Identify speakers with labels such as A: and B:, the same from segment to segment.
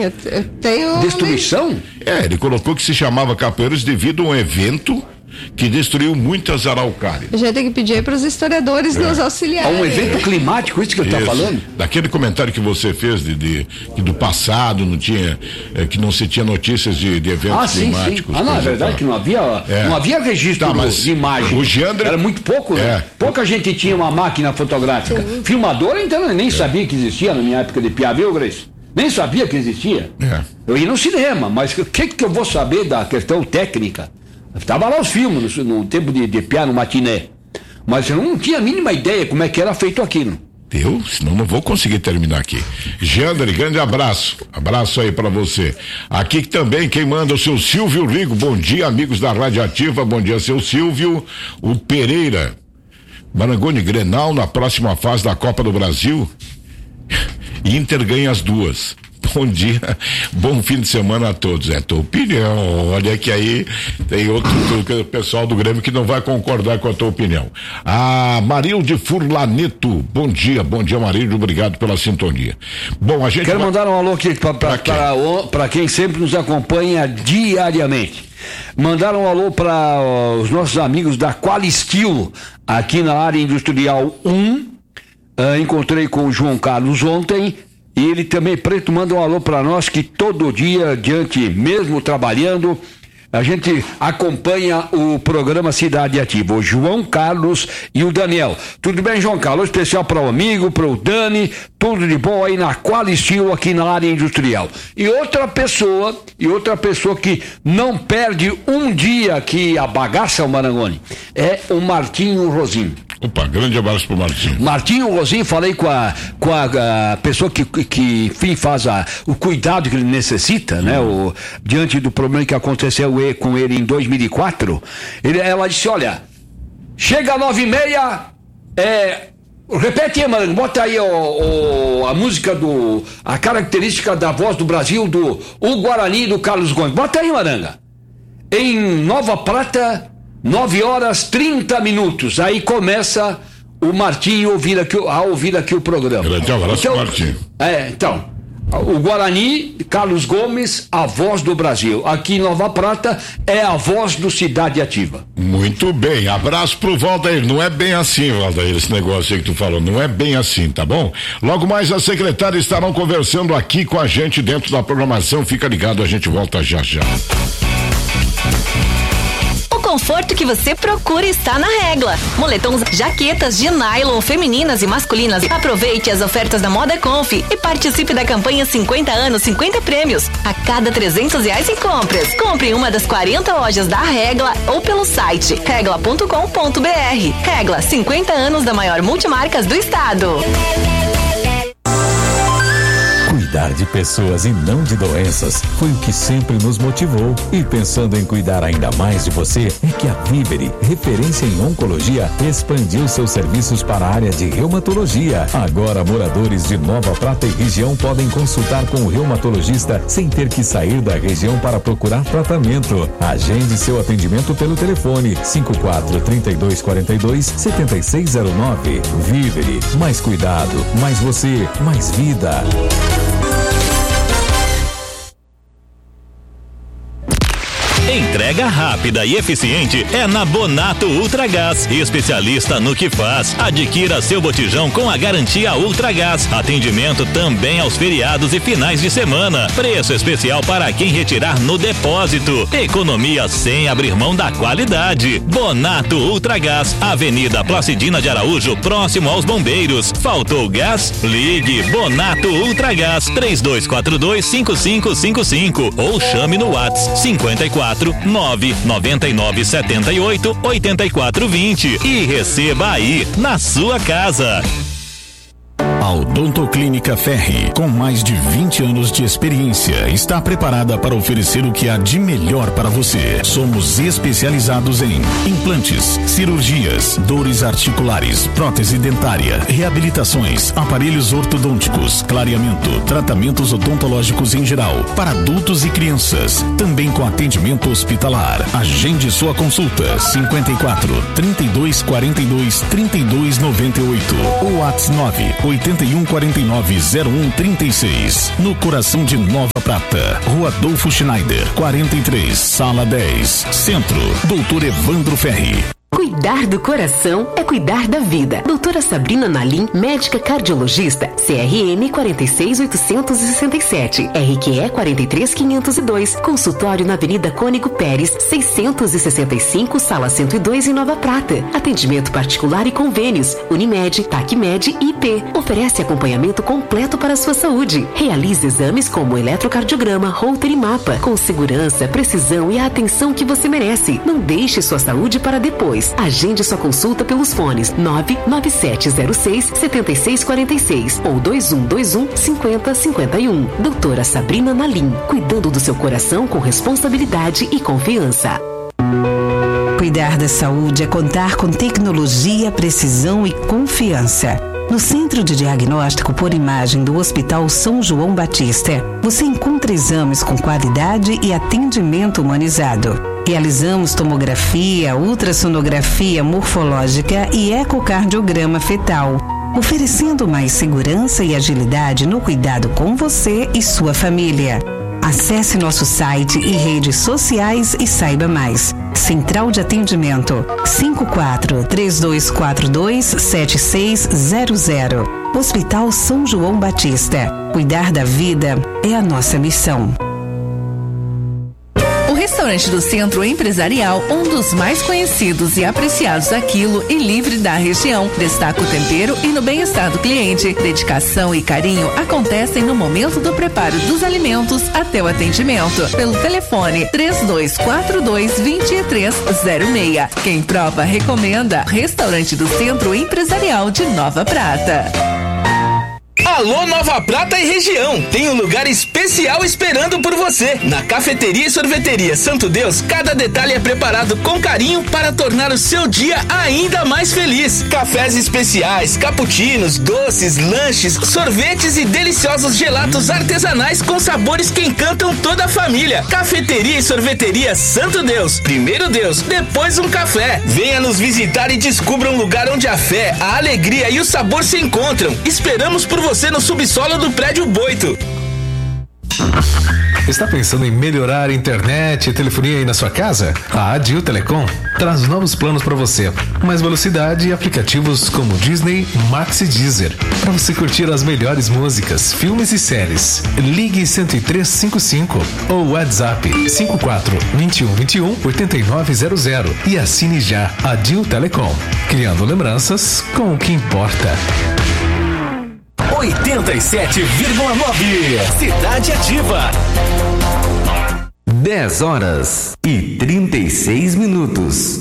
A: eu tenho...
B: Destruição?
C: Ele colocou que se chamava capoeiras devido a um evento que destruiu muitas araucárias.
A: A gente tem que pedir aí para os historiadores nos auxiliarem.
B: Um evento climático, isso que eu estou falando?
C: Daquele comentário que você fez que do passado não tinha, que não se tinha notícias de eventos climáticos.
B: Sim. Não, é verdade que não havia registro de imagem.
C: O Geandre...
B: Era muito pouco, né? Pouca gente tinha uma máquina fotográfica. Filmadora, então, eu nem sabia que existia na minha época de piá, viu, Grace? Nem sabia que existia. Eu ia no cinema, mas o que eu vou saber da questão técnica? Estava lá os filmes no tempo de piá, no matiné. Mas eu não tinha a mínima ideia como é que era feito aquilo.
C: Senão não vou conseguir terminar aqui. Geandre, grande abraço. Abraço aí pra você. Aqui também quem manda é o seu Silvio Rigo. Bom dia, amigos da Radiativa. Bom dia, seu Silvio. O Pereira. Marangoni, Grenal na próxima fase da Copa do Brasil. Inter ganha as duas. Bom dia, bom fim de semana a todos. É tua opinião. Olha que aí tem outro pessoal do Grêmio que não vai concordar com a tua opinião. Marilde Furlaneto, bom dia Marilde, obrigado pela sintonia. Bom, a gente
B: quero mandar um alô aqui para quem sempre nos acompanha diariamente. Mandaram um alô para os nossos amigos da Qualistil, aqui na área industrial 1. Encontrei com o João Carlos ontem. E ele também, Preto, manda um alô para nós que todo dia, mesmo trabalhando, a gente acompanha o programa Cidade Ativa. O João Carlos e o Daniel. Tudo bem, João Carlos? Especial para o amigo, para o Dani, tudo de bom aí na Qualistil, aqui na área industrial. E outra pessoa que não perde um dia que abagaça o Marangoni é o Martinho Rosim.
C: Opa, grande abraço pro Martinho.
B: Martinho Rosim, falei com a pessoa que enfim, faz o cuidado que ele necessita, né? Diante do problema que aconteceu com ele em 2004, ela disse, olha, chega às 9h30, repete aí, mano, bota aí a música a característica da voz do Brasil, o Guarani do Carlos Gomes. Bota aí, Maranga. Em Nova Prata, 9h30. Aí começa o Martinho a ouvir aqui o programa.
C: Grande abraço, Martinho.
B: Então, o Guarani, Carlos Gomes, a voz do Brasil. Aqui em Nova Prata é a voz do Cidade Ativa.
C: Muito bem, abraço pro Valdair. Não é bem assim, Valdair, esse negócio aí que tu falou, não é bem assim, tá bom? Logo mais as secretárias estarão conversando aqui com a gente dentro da programação. Fica ligado, a gente volta já.
D: O conforto que você procura está na Regla. Moletons, jaquetas de nylon femininas e masculinas. Aproveite as ofertas da Moda Conf e participe da campanha 50 anos, 50 prêmios. A cada R$300 em compras. Compre em uma das 40 lojas da Regla ou pelo site regla.com.br. Regla, 50 anos da maior multimarcas do estado.
E: Cuidar de pessoas e não de doenças foi o que sempre nos motivou. E pensando em cuidar ainda mais de você, é que a Vivere, referência em oncologia, expandiu seus serviços para a área de reumatologia. Agora, moradores de Nova Prata e região podem consultar com o reumatologista sem ter que sair da região para procurar tratamento. Agende seu atendimento pelo telefone 54-3242-7609. Vivere, mais cuidado, mais você, mais vida.
F: Entrega rápida e eficiente é na Bonato Ultragás, especialista no que faz. Adquira seu botijão com a garantia Ultragás. Atendimento também aos feriados e finais de semana. Preço especial para quem retirar no depósito. Economia sem abrir mão da qualidade. Bonato Ultragás, Avenida Placidina de Araújo, próximo aos Bombeiros. Faltou gás? Ligue Bonato Ultragás 3242-5555 ou chame no WhatsApp 54-99978-8420 e receba aí na sua casa.
G: A Odontoclínica Ferri, com mais de 20 anos de experiência, está preparada para oferecer o que há de melhor para você. Somos especializados em implantes, cirurgias, dores articulares, prótese dentária, reabilitações, aparelhos ortodônticos, clareamento, tratamentos odontológicos em geral, para adultos e crianças, também com atendimento hospitalar. Agende sua consulta 54-3242-3298 ou WhatsApp 984 5149-0136. No coração de Nova Prata, Rua Adolfo Schneider, 43, Sala 10, Centro, Dr. Evandro Ferri.
H: Cuidar do coração é cuidar da vida. Doutora Sabrina Nalim, médica cardiologista, CRM 46867, RQE 43502, consultório na Avenida Cônigo Pérez, 665, Sala 102 em Nova Prata. Atendimento particular e convênios, Unimed, TACMED e IP. Oferece acompanhamento completo para a sua saúde. Realiza exames como eletrocardiograma, Holter e mapa, com segurança, precisão e a atenção que você merece. Não deixe sua saúde para depois. Agende sua consulta pelos fones 99706-7646 ou 2121-5051. Doutora Sabrina Nalim, cuidando do seu coração com responsabilidade e confiança.
I: Cuidar da saúde é contar com tecnologia, precisão e confiança. No Centro de Diagnóstico por Imagem do Hospital São João Batista, você encontra exames com qualidade e atendimento humanizado. Realizamos tomografia, ultrassonografia morfológica e ecocardiograma fetal, oferecendo mais segurança e agilidade no cuidado com você e sua família. Acesse nosso site e redes sociais e saiba mais. Central de Atendimento 54-3242-7600. Hospital São João Batista. Cuidar da vida é a nossa missão.
J: O Restaurante do Centro Empresarial, um dos mais conhecidos e apreciados a quilo e livre da região, destaca o tempero e no bem-estar do cliente. Dedicação e carinho acontecem no momento do preparo dos alimentos até o atendimento. Pelo telefone 3242-2306. Quem prova, recomenda. Restaurante do Centro Empresarial de Nova Prata.
K: Alô Nova Prata e região, tem um lugar especial esperando por você. Na Cafeteria e Sorveteria Santo Deus, cada detalhe é preparado com carinho para tornar o seu dia ainda mais feliz. Cafés especiais, cappuccinos, doces, lanches, sorvetes e deliciosos gelatos artesanais com sabores que encantam toda a família. Cafeteria e Sorveteria Santo Deus, primeiro Deus, depois um café. Venha nos visitar e descubra um lugar onde a fé, a alegria e o sabor se encontram. Esperamos por você no subsolo do prédio Boito.
L: Está pensando em melhorar a internet e telefonia aí na sua casa? A Adil Telecom traz novos planos para você. Mais velocidade e aplicativos como Disney, Max e Deezer, para você curtir as melhores músicas, filmes e séries. Ligue 10355 ou WhatsApp 54-2121-8900 e assine já. Adil Telecom, criando lembranças com o que importa.
M: 87,9 Cidade Ativa. 10h36.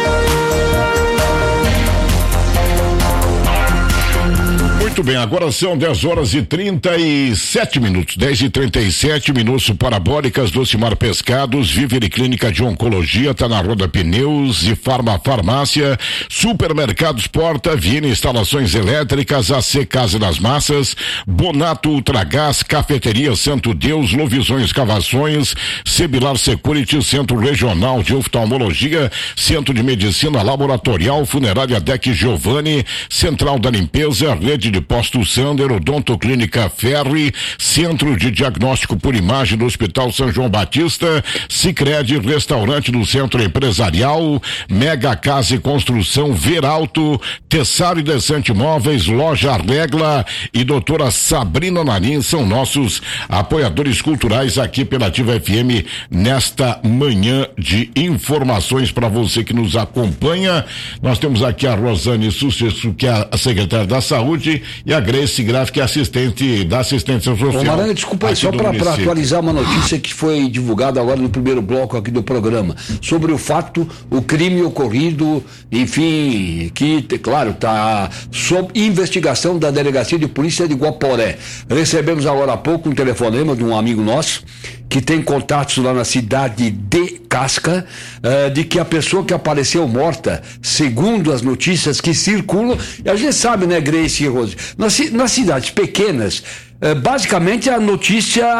C: Muito bem, agora são 10h37. 10h37, parabólicas, Docimar Pescados, Vivere Clínica de Oncologia, tá na Roda Pneus e Farmácia, Supermercados Porta, Viena Instalações Elétricas, AC Casa das Massas, Bonato Ultragás, Cafeteria Santo Deus, Lovisões Escavações, Sebilar Security, Centro Regional de Oftalmologia, Centro de Medicina Laboratorial, Funerária Deck Giovanni, Central da Limpeza, Rede de Posto Sander, Odontoclínica Ferri, Centro de Diagnóstico por Imagem do Hospital São João Batista, Sicredi, Restaurante do Centro Empresarial, Mega Casa e Construção, Veralto, Tessaro e Descente Móveis, Loja Regla e doutora Sabrina Nalim são nossos apoiadores culturais aqui pela Ativa FM nesta manhã de informações para você que nos acompanha. Nós temos aqui a Rosane Sucesso, que é a secretária da Saúde, e a Grace Graf, que é assistente da assistência social.
B: Marana, desculpa aí, só para atualizar uma notícia que foi divulgada agora no primeiro bloco aqui do programa, sobre o fato, o crime ocorrido, enfim, que, claro, está sob investigação da Delegacia de Polícia de Guaporé. Recebemos agora há pouco um telefonema de um amigo nosso, que tem contatos lá na cidade de Casca, de que a pessoa que apareceu morta, segundo as notícias que circulam, e a gente sabe, né, Grace e Rose, nas cidades pequenas, basicamente a notícia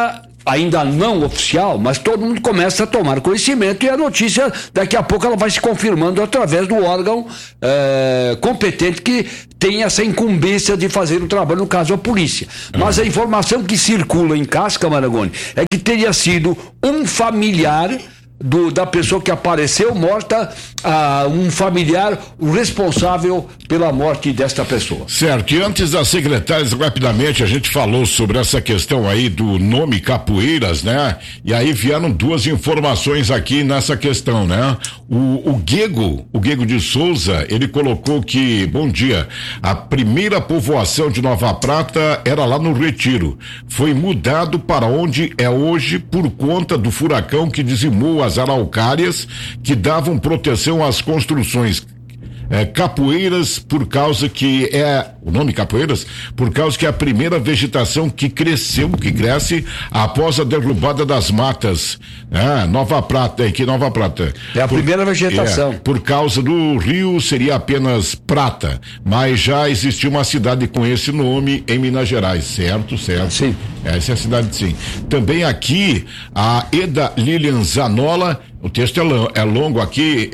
B: ainda não oficial, mas todo mundo começa a tomar conhecimento e a notícia, daqui a pouco, ela vai se confirmando através do órgão competente que tem essa incumbência de fazer o trabalho, no caso a polícia. Mas a informação que circula em Casca, Marangoni, é que teria sido um familiar da pessoa que apareceu morta, um familiar responsável pela morte desta pessoa.
C: Certo, e antes das secretárias, rapidamente, a gente falou sobre essa questão aí do nome Capoeiras, né? E aí vieram duas informações aqui nessa questão, né? O Guego de Souza, ele colocou que, bom dia, a primeira povoação de Nova Prata era lá no Retiro. Foi mudado para onde é hoje por conta do furacão que dizimou as araucárias que davam proteção às construções. Capoeiras, por causa que o nome Capoeiras, por causa que é a primeira vegetação que cresce após a derrubada das matas. Nova Prata, aqui Nova Prata.
B: É a primeira vegetação.
C: Por causa do rio seria apenas Prata, mas já existiu uma cidade com esse nome em Minas Gerais, certo?
B: Sim.
C: Essa é a cidade, sim. Também aqui, a Eda Lilian Zanola, o texto é longo aqui,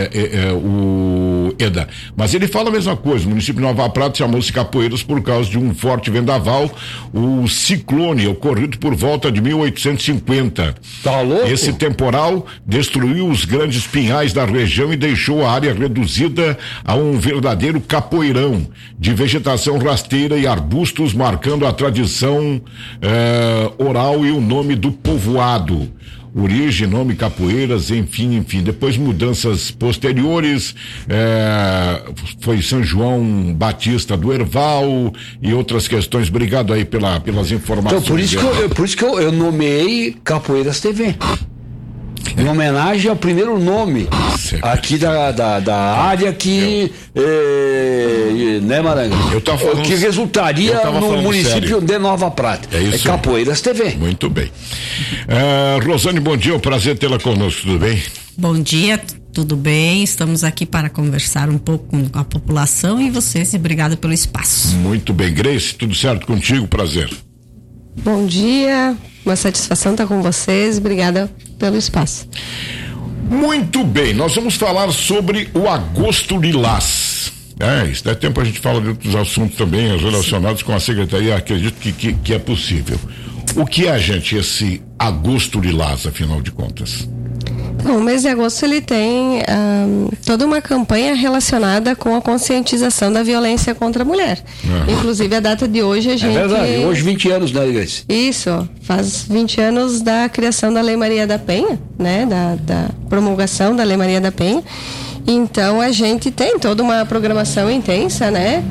C: o Eda, mas ele fala a mesma coisa. O município de Nova Prata chamou-se Capoeiras por causa de um forte vendaval, o ciclone, ocorrido por volta de 1850.
B: Tá louco?
C: Esse temporal destruiu os grandes pinhais da região e deixou a área reduzida a um verdadeiro capoeirão de vegetação rasteira e arbustos, marcando a tradição oral e o nome do povoado. Origem, nome Capoeiras, enfim, depois mudanças posteriores, foi São João Batista do Herval e outras questões. Obrigado aí pelas informações.
B: Então, por isso que eu nomeei Capoeiras TV. Em homenagem ao primeiro nome aqui da área que né, Maranga? Que resultaria no município de Nova Prata.
C: É
B: Capoeiras TV.
C: Muito bem. Rosane, bom dia, é um prazer tê-la conosco, tudo bem?
N: Bom dia, tudo bem? Estamos aqui para conversar um pouco com a população e vocês, e obrigada pelo espaço.
C: Muito bem, Grace, tudo certo contigo? Prazer.
A: Bom dia, uma satisfação estar com vocês, obrigada pelo espaço.
C: Muito bem, nós vamos falar sobre o Agosto Lilás. Isso dá tempo a gente falar de outros assuntos também, relacionados com a secretaria, acredito que é possível. O que é, gente, esse Agosto Lilás, afinal de contas?
A: Bom, o mês de agosto ele tem toda uma campanha relacionada com a conscientização da violência contra a mulher. Inclusive a data de hoje a gente...
B: É verdade, hoje 20 anos, né, Igreja?
A: Isso, faz 20 anos da criação da Lei Maria da Penha, né, da promulgação da Lei Maria da Penha. Então a gente tem toda uma programação intensa, né,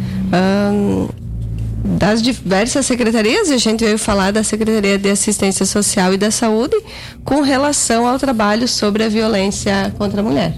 A: das diversas secretarias, e a gente veio falar da Secretaria de Assistência Social e da Saúde com relação ao trabalho sobre a violência contra a mulher.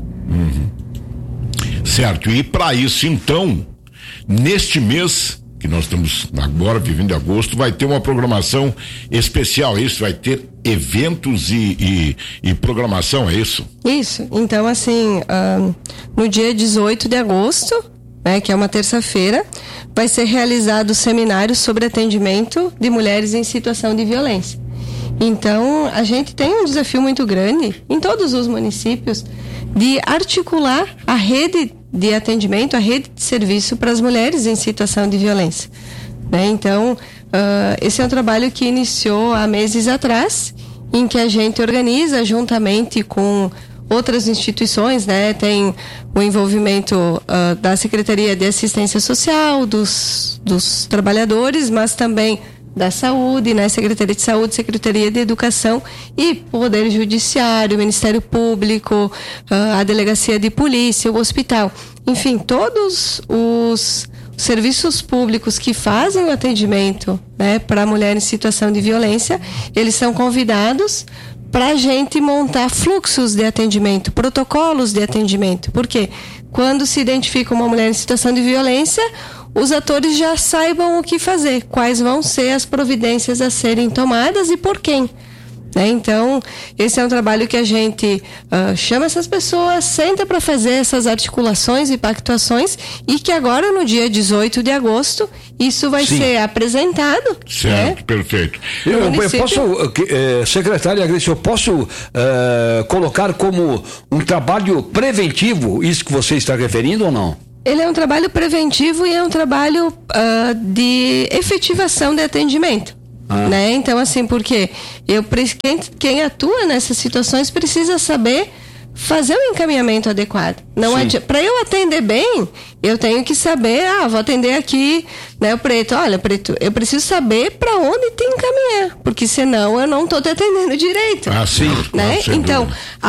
C: Certo, e para isso então, neste mês que nós estamos agora vivendo de agosto, vai ter uma programação especial, isso? Vai ter eventos e programação, é isso?
A: Isso, então assim, no dia 18 de agosto, que é uma terça-feira, vai ser realizado seminário sobre atendimento de mulheres em situação de violência. Então, a gente tem um desafio muito grande em todos os municípios de articular a rede de atendimento, a rede de serviço para as mulheres em situação de violência. Então, esse é um trabalho que iniciou há meses atrás, em que a gente organiza juntamente com outras instituições, né? Tem o envolvimento da Secretaria de Assistência Social, dos trabalhadores, mas também da Saúde, né? Secretaria de Saúde, Secretaria de Educação e Poder Judiciário, Ministério Público, a Delegacia de Polícia, o hospital. Enfim, todos os serviços públicos que fazem o atendimento, né, para a mulher em situação de violência, eles são convidados para a gente montar fluxos de atendimento, protocolos de atendimento. Porque quando se identifica uma mulher em situação de violência, os atores já saibam o que fazer, quais vão ser as providências a serem tomadas e por quem. né? Então, esse é um trabalho que a gente chama essas pessoas, senta para fazer essas articulações e pactuações, e que agora, no dia 18 de agosto, isso vai ser apresentado.
C: Certo, né? Perfeito.
B: Eu posso, secretária Grace, eu posso colocar como um trabalho preventivo isso que você está referindo ou não?
A: Ele é um trabalho preventivo e é um trabalho de efetivação de atendimento. Né? Então, assim, porque quem atua nessas situações precisa saber fazer o encaminhamento adequado. Não para eu atender bem, eu tenho que saber, vou atender aqui, né, o Preto. Olha, Preto, eu preciso saber para onde te encaminhar, porque senão eu não estou te atendendo direito.
C: Sim.
A: Né? Então,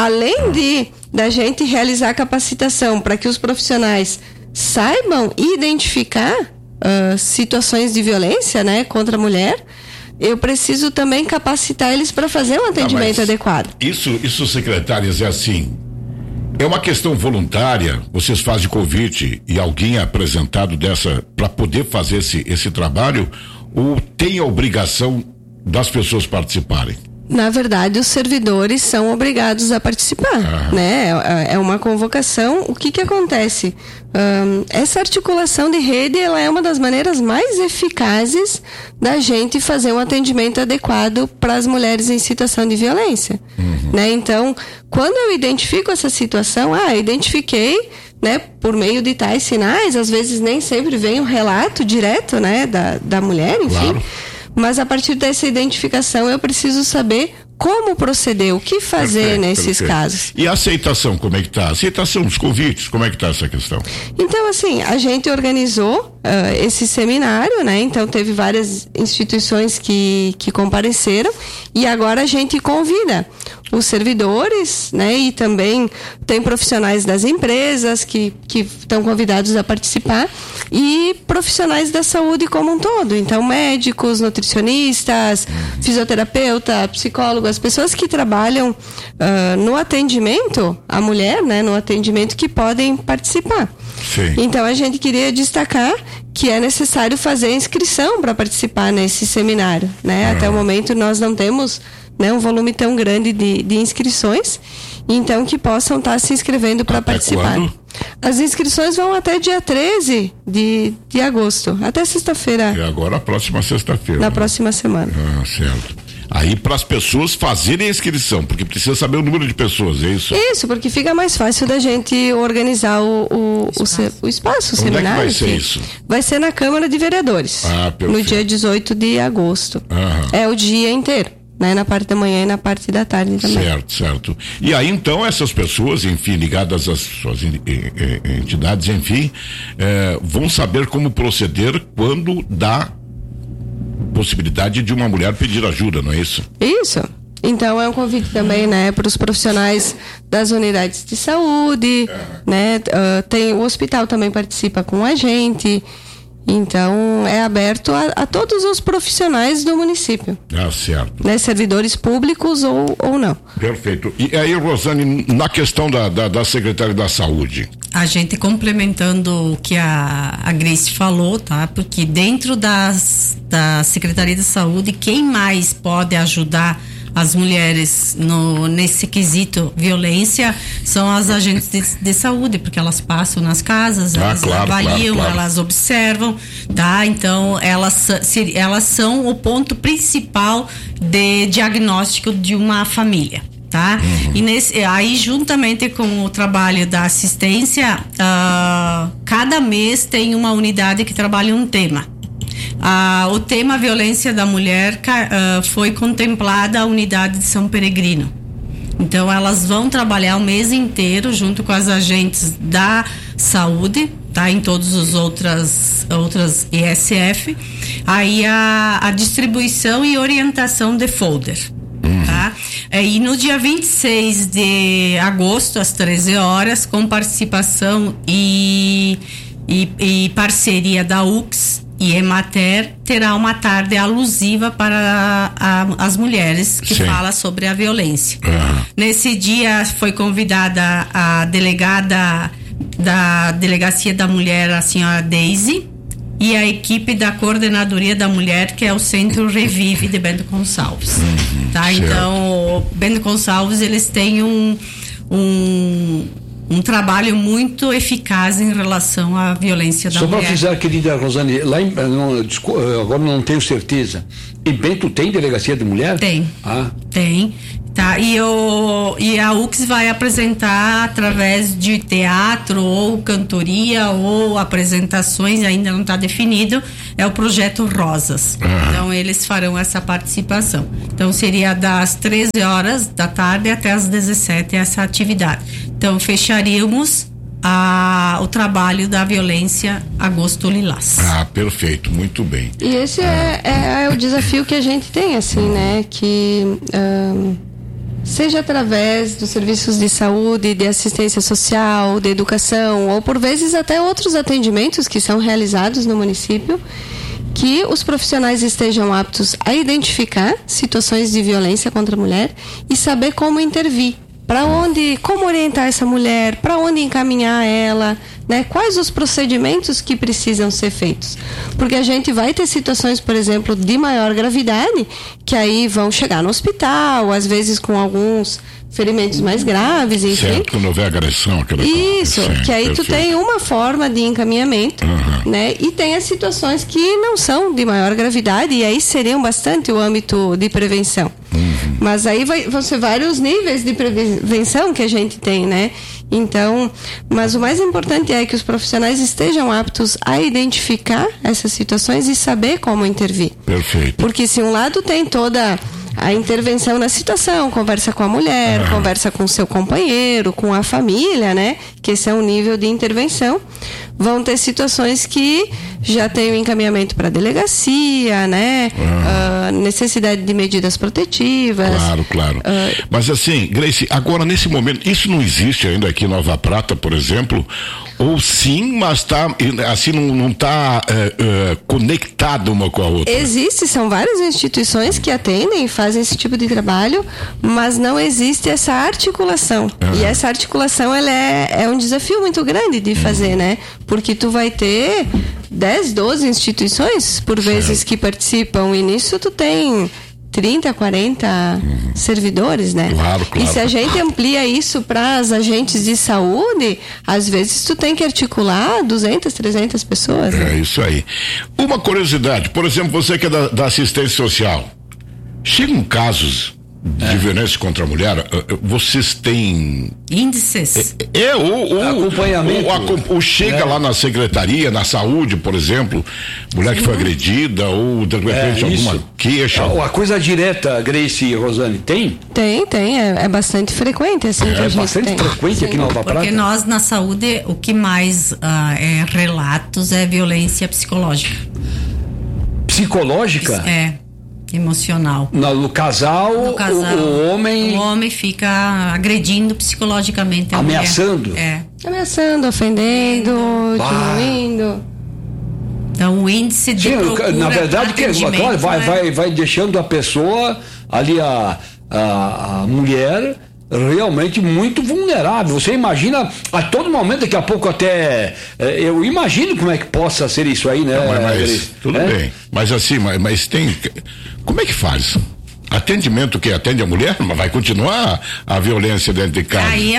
A: além da gente realizar a capacitação para que os profissionais saibam identificar situações de violência, né, contra a mulher, eu preciso também capacitar eles para fazer um atendimento adequado.
C: Isso, secretárias, é assim, é uma questão voluntária, vocês fazem convite e alguém é apresentado para poder fazer esse trabalho, ou tem a obrigação das pessoas participarem?
A: Na verdade, os servidores são obrigados a participar, né? É uma convocação. O que acontece? Essa articulação de rede, ela é uma das maneiras mais eficazes da gente fazer um atendimento adequado para as mulheres em situação de violência, né? Então, quando eu identifico essa situação, identifiquei, né, por meio de tais sinais, às vezes nem sempre vem um relato direto, né, da mulher, enfim. Claro. Mas a partir dessa identificação eu preciso saber como proceder, o que fazer nesses casos.
C: E a aceitação, como é que está? A aceitação dos convites, como é que está essa questão?
A: Então, assim, a gente organizou esse seminário, né? Então teve várias instituições que compareceram, e agora a gente convida os servidores, né? E também tem profissionais das empresas que estão convidados a participar, e profissionais da saúde como um todo. Então, médicos, nutricionistas, fisioterapeuta, psicólogo, as pessoas que trabalham no atendimento à mulher, né? No atendimento, que podem participar.
C: Sim.
A: Então, a gente queria destacar que é necessário fazer inscrição para participar nesse seminário, né? Até o momento nós não temos, né, um volume tão grande de inscrições, então que possam estar se inscrevendo para participar.
C: Quando?
A: As inscrições vão até dia 13 de agosto, até sexta-feira.
C: E agora a próxima sexta-feira.
A: Na próxima semana.
C: Certo. Aí para as pessoas fazerem a inscrição, porque precisa saber o número de pessoas, é isso?
A: Isso, porque fica mais fácil da gente organizar o espaço, o seminário.
C: Onde é que vai ser isso?
A: Vai ser na Câmara de Vereadores, no dia 18 de agosto. É o dia inteiro, né? Na parte da manhã e na parte da tarde também.
C: Certo. E aí então essas pessoas, enfim, ligadas às suas entidades, enfim, vão saber como proceder quando dá possibilidade de uma mulher pedir ajuda, não é isso?
A: Isso. Então é um convite também, né, para os profissionais das unidades de saúde, né? O hospital também participa com a gente. Então é aberto a todos os profissionais do município.
C: Certo.
A: Né, servidores públicos ou não.
C: Perfeito. E aí, Rosane, na questão da secretária da Saúde?
N: A gente complementando o que a Grace falou, tá? Porque dentro da Secretaria de Saúde, quem mais pode ajudar as mulheres nesse quesito violência são as agentes de saúde, porque elas passam nas casas, elas avaliam, elas observam, tá? Então elas são o ponto principal de diagnóstico de uma família, tá? E aí, juntamente com o trabalho da assistência, cada mês tem uma unidade que trabalha um tema. O tema violência da mulher foi contemplada a unidade de São Peregrino. Então elas vão trabalhar o mês inteiro junto com as agentes da saúde, tá? Em todos os outras ISF. Aí a distribuição e orientação de folder. Tá? E no dia 26 de agosto, às 13 horas, com participação e parceria da UX e Emater, terá uma tarde alusiva para as mulheres que fala sobre a violência. Nesse dia foi convidada a delegada da Delegacia da Mulher, a senhora Daisy, e a equipe da Coordenadoria da Mulher, que é o Centro Revive de Bento Gonçalves. Tá? Então, Bento Gonçalves, eles têm um trabalho muito eficaz em relação à violência da mulher.
B: Só para avisar, querida Rosane, lá agora não tenho certeza, em Bento tem delegacia de mulher?
N: Tem. Tem. Tá, e a UX vai apresentar através de teatro ou cantoria ou apresentações, ainda não está definido, é o projeto Rosas. Então eles farão essa participação. Então seria das 13 horas da tarde até as 17 essa atividade. Então fecharíamos o trabalho da violência Agosto Lilás.
C: Perfeito, muito bem.
A: E esse é o desafio que a gente tem, assim, né? Que seja através dos serviços de saúde, de assistência social, de educação, ou por vezes até outros atendimentos que são realizados no município, que os profissionais estejam aptos a identificar situações de violência contra a mulher e saber como intervir. Como orientar essa mulher, para onde encaminhar ela, né? Quais os procedimentos que precisam ser feitos. Porque a gente vai ter situações, por exemplo, de maior gravidade, que aí vão chegar no hospital, às vezes com alguns ferimentos mais graves, enfim.
C: Certo, quando houver agressão.
A: Isso, que aí tu tem uma forma de encaminhamento, né? E tem as situações que não são de maior gravidade, e aí seriam bastante o âmbito de prevenção. Mas aí vão ser vários níveis de prevenção que a gente tem, né? Então, mas o mais importante é que os profissionais estejam aptos a identificar essas situações e saber como intervir.
C: Perfeito.
A: Porque se um lado tem toda a intervenção na situação, conversa com a mulher, conversa com o seu companheiro, com a família, né? Que esse é um nível de intervenção. Vão ter situações que já tem o encaminhamento para a delegacia, né? Necessidade de medidas protetivas.
C: Claro. Mas assim, Grace, agora nesse momento, isso não existe ainda aqui em Nova Prata, por exemplo? Ou sim, mas não está conectado uma com a outra?
A: Existe, são várias instituições que atendem e fazem esse tipo de trabalho, mas não existe essa articulação. E essa articulação, ela é um desafio muito grande de fazer, né? Porque tu vai ter 10, 12 instituições, por vezes, que participam, e nisso tu tem 30, 40 servidores, né?
C: Claro.
A: E se a gente amplia isso para as agentes de saúde, às vezes tu tem que articular 200, 300 pessoas.
C: Né? É isso aí. Uma curiosidade, por exemplo, você que é da assistência social, chegam casos de violência contra a mulher, vocês têm
N: índices?
C: Acompanhamento. Ou chega lá na secretaria, na saúde, por exemplo, mulher que foi agredida, ou de repente alguma queixa.
B: A coisa direta, Grace e Rosane, tem?
A: Tem, é bastante frequente, assim, que a gente
B: bastante
A: tem.
B: Frequente aqui na Nova Prata?
N: Porque nós, na saúde, o que mais relatos é violência psicológica.
B: Psicológica?
N: Emocional.
B: No casal, o homem
N: fica agredindo psicologicamente a
B: ameaçando?
N: mulher.
A: Ameaçando, ofendendo, diminuindo.
N: Então o índice de procura,
B: na verdade, vai deixando a pessoa ali, a mulher, realmente muito vulnerável. Você imagina a todo momento, daqui a pouco até eu imagino como é que possa ser isso aí, né?
C: Mas tudo bem, mas assim, mas tem, como é que faz? Atendimento que atende a mulher, mas vai continuar a violência dentro de casa.
N: Aí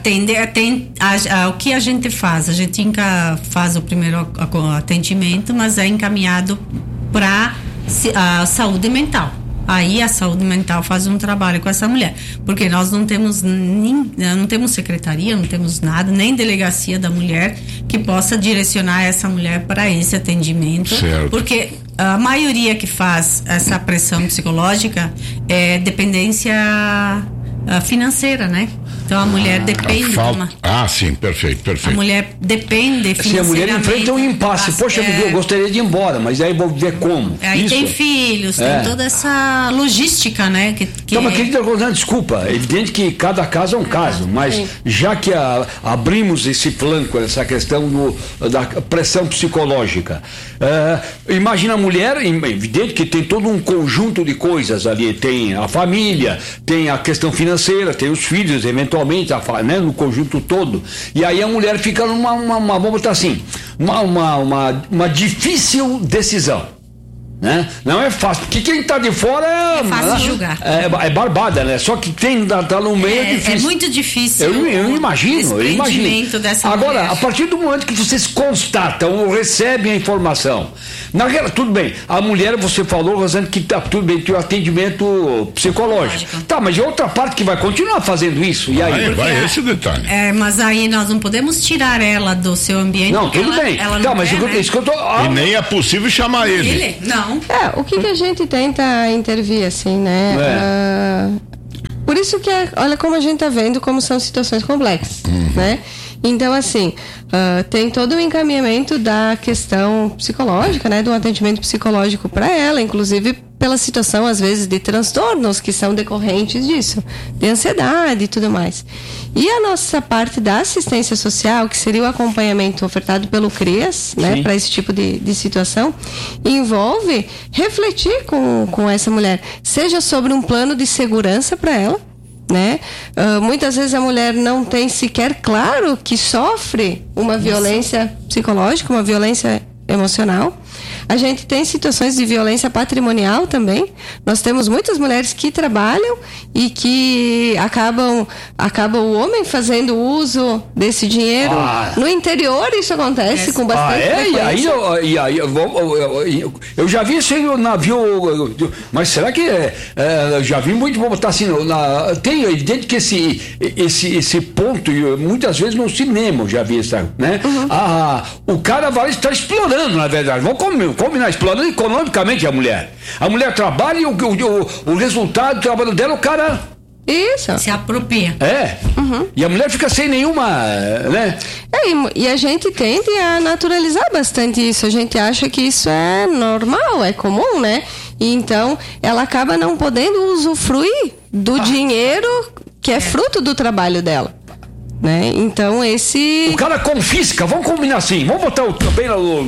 N: o que a gente faz? A gente faz o primeiro atendimento, mas é encaminhado para a saúde mental. Aí a saúde mental faz um trabalho com essa mulher, porque nós não temos secretaria, não temos nada, nem delegacia da mulher que possa direcionar essa mulher para esse atendimento,
C: certo.
N: Porque a maioria que faz essa pressão psicológica é dependência financeira, né? Então a mulher depende de uma...
C: sim, perfeito.
N: A mulher depende financeiramente.
B: Se a mulher enfrenta um impasse, poxa, eu gostaria de ir embora, mas aí vou ver como.
N: Aí tem filhos, tem toda essa logística, né?
B: Então, mas querida Rosane, desculpa, é evidente que cada caso é um caso, mas já que abrimos esse flanco, essa questão da pressão psicológica, imagina a mulher, evidente que tem todo um conjunto de coisas ali, tem a família, tem a questão financeira, tem os filhos, eventualmente, individualmente, né, no conjunto todo. E aí a mulher fica vamos botar assim, uma difícil decisão. Né? Não é fácil, porque quem está de fora
N: é fácil julgar.
B: É barbada, né? Só que quem tá no meio é difícil.
N: É muito difícil.
B: Eu imagino.
N: Dessa
B: Agora,
N: mulher.
B: a partir do momento que vocês constatam ou recebem a informação, tudo bem, a mulher, você falou, Rosane, que tudo bem, tem o atendimento psicológico. Tá, mas é outra parte que vai continuar fazendo isso. E aí?
C: Vai esse detalhe.
N: Mas aí nós não podemos tirar ela do seu ambiente.
B: Não, tudo bem.
N: Ela
B: tá,
N: não
B: mas isso que eu tô.
C: E nem é possível chamar ele.
N: Não.
A: O que a gente tenta intervir, assim, né? Por isso que, olha como a gente tá vendo como são situações complexas, né? Então, assim, tem todo o encaminhamento da questão psicológica, né? Do atendimento psicológico para ela, inclusive pela situação, às vezes, de transtornos que são decorrentes disso, de ansiedade e tudo mais. E a nossa parte da assistência social, que seria o acompanhamento ofertado pelo CRIAS, né? Para esse tipo de situação, envolve refletir com essa mulher, seja sobre um plano de segurança para ela, né? Muitas vezes a mulher não tem sequer claro que sofre uma violência psicológica, uma violência emocional. A gente tem situações de violência patrimonial também. Nós temos muitas mulheres que trabalham e que acabam o homem fazendo uso desse dinheiro. No interior isso acontece com bastante frequência.
B: E aí eu já vi isso aí no navio, mas será que já vi muito, vou botar assim, tem evidente que esse ponto, muitas vezes no cinema eu já vi isso, né? O cara vai estar explorando, na verdade, vamos combinar, explorando economicamente a mulher. A mulher trabalha e o resultado do trabalho dela, o cara
N: se apropria.
B: E a mulher fica sem nenhuma, né?
A: E a gente tende a naturalizar bastante isso. A gente acha que isso é normal, é comum, né? E então ela acaba não podendo usufruir do dinheiro que é fruto do trabalho dela. Né? Então o
B: cara confisca, vamos combinar assim, vamos botar bem no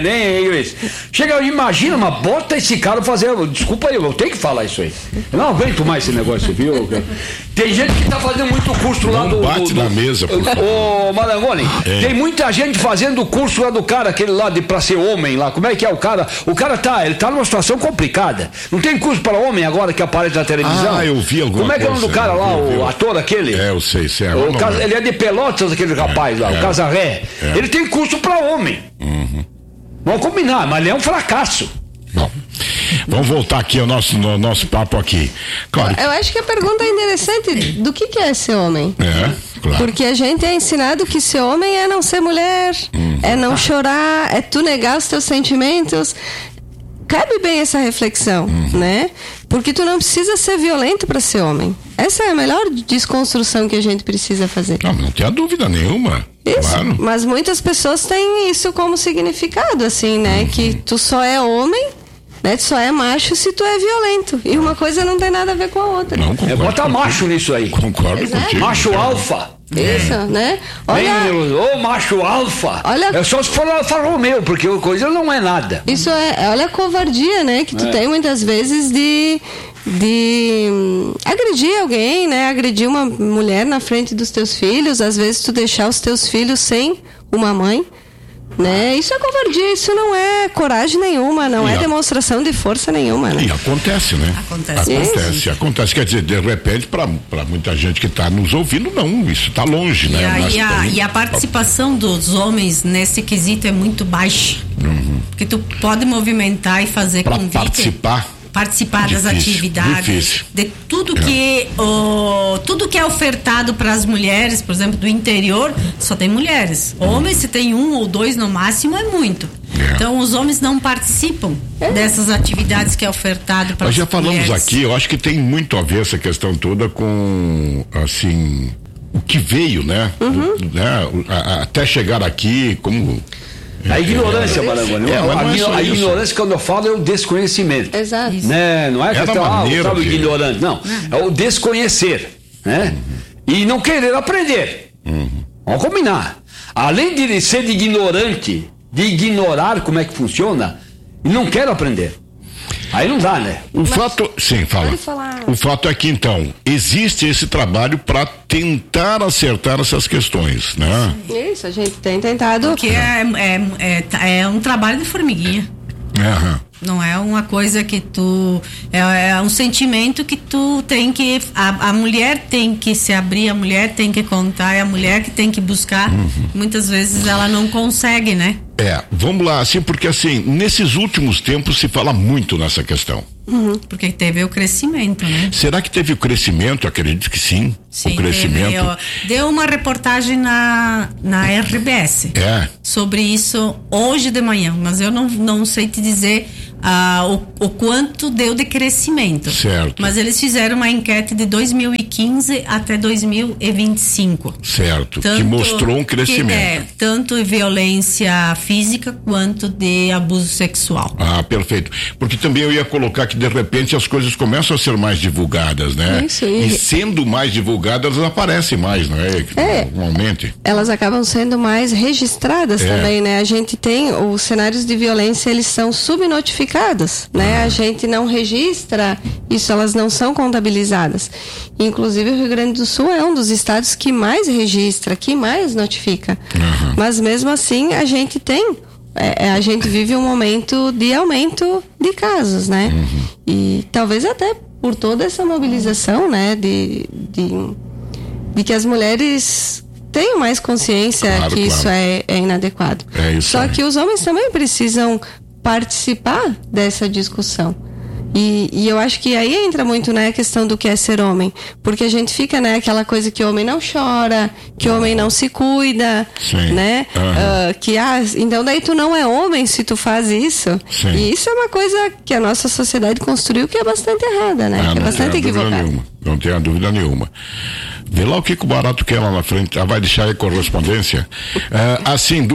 B: chega, imagina, bota esse cara fazer, desculpa aí, eu tenho que falar isso aí, eu não aguento mais esse negócio, viu? Tem gente que tá fazendo muito curso lá do
C: bate na mesa, por favor.
B: Ô Malangoni, tem muita gente fazendo curso lá do cara, aquele lá de pra ser homem lá, como é que é o cara ele tá numa situação complicada, não tem curso para homem agora que aparece na televisão?
C: Eu vi alguma
B: como é que é o nome do cara lá, o ator aquele?
C: Eu sei,
B: ele é de Pelotas, aquele rapaz lá, o Casarré. Ele tem curso para homem. Vamos combinar, mas ele é um fracasso.
C: Bom, vamos voltar aqui ao nosso papo aqui. Claro.
A: Eu acho que a pergunta é interessante do que é ser homem.
C: Claro.
A: Porque a gente é ensinado que ser homem é não ser mulher, é não chorar, é tu negar os teus sentimentos. Cabe bem essa reflexão, né? Porque tu não precisa ser violento para ser homem. Essa é a melhor desconstrução que a gente precisa fazer.
C: Não tem dúvida nenhuma.
A: Isso,
C: claro.
A: Mas muitas pessoas têm isso como significado, assim, né? Que tu só é homem, né? Tu só é macho se tu é violento. E uma coisa não tem nada a ver com a outra.
C: Não, concordo
B: bota macho nisso aí.
C: Concordo contigo.
B: Macho alfa.
A: Isso, né?
B: Ô macho alfa.
A: É
B: só se for Alfa Romeo, porque a coisa não é nada.
A: Isso olha a covardia, né? Que tu tem muitas vezes de agredir alguém, né? Agredir uma mulher na frente dos teus filhos, às vezes tu deixar os teus filhos sem uma mãe, né? Isso é covardia, isso não é coragem nenhuma, não é demonstração de força nenhuma, né?
C: E acontece, né? Acontece, quer dizer, de repente, para muita gente que está nos ouvindo, não, isso está longe, né?
N: E a participação dos homens nesse quesito é muito baixa, porque tu pode movimentar e fazer convite. Participar das atividades, de tudo tudo que é ofertado para as mulheres, por exemplo, do interior, só tem mulheres. Homens, se tem 1 ou 2 no máximo, é muito. Então, os homens não participam dessas atividades que é ofertado para as mulheres.
C: Nós já falamos aqui, eu acho que tem muito a ver essa questão toda com, assim, o que veio, né? Até chegar aqui, como...
B: A ignorância, Marangoni. A ignorância, quando eu falo, é o desconhecimento.
A: Exato.
B: Né? Não é questão o ignorante, não. É o desconhecer, né? E não querer aprender. Vamos combinar. Além de ser de ignorante, de ignorar como é que funciona, não quero aprender. Aí não dá, né?
C: Sim, fala. O fato é que, então, existe esse trabalho para tentar acertar essas questões, né?
A: Isso, a gente tem tentado.
N: Porque é um trabalho de formiguinha. Não é uma coisa que tu... É um sentimento que tu tem que... A mulher tem que se abrir, a mulher tem que contar, é a mulher que tem que buscar. Muitas vezes ela não consegue, né?
C: Vamos lá, assim, porque assim, nesses últimos tempos se fala muito nessa questão.
N: Porque teve o crescimento, né?
C: Será que teve o crescimento? Acredito que sim. O crescimento.
N: Deu uma reportagem na RBS sobre isso hoje de manhã, mas eu não sei te dizer o quanto deu de crescimento.
C: Certo.
N: Mas eles fizeram uma enquete de 2015 até 2025.
C: Certo. Que mostrou um crescimento.
N: Tanto violência física quanto de abuso sexual.
C: Perfeito. Porque também eu ia colocar que de repente as coisas começam a ser mais divulgadas, né?
A: Isso.
C: E sendo mais divulgadas, elas aparecem mais, não é? Normalmente.
A: Elas acabam sendo mais registradas também, né? A gente tem os cenários de violência, eles são subnotificados, né? A gente não registra isso, elas não são contabilizadas. Inclusive o Rio Grande do Sul é um dos estados que mais registra, que mais notifica. Mas mesmo assim a gente tem a gente vive um momento de aumento de casos, né? E talvez até por toda essa mobilização, né? De que as mulheres tenham mais consciência que isso é inadequado. Só que os homens também precisam participar dessa discussão. E eu acho que aí entra muito, né, a questão do que é ser homem, porque a gente fica, né, aquela coisa que o homem não chora, que o homem não se cuida, né, então daí tu não é homem se tu faz isso. E isso é uma coisa que a nossa sociedade construiu que é bastante errada, né, que é bastante equivocada.
C: Não tenho dúvida nenhuma. Vê lá o que o Barato quer lá na frente. Vai deixar aí correspondência. Assim,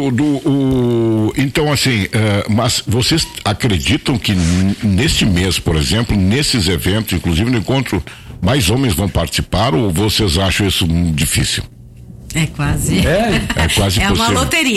C: então assim, mas vocês acreditam que neste mês, por exemplo, nesses eventos, inclusive no encontro, mais homens vão participar, ou vocês acham isso difícil?
N: É quase.
C: É quase
N: possível. É uma loteria.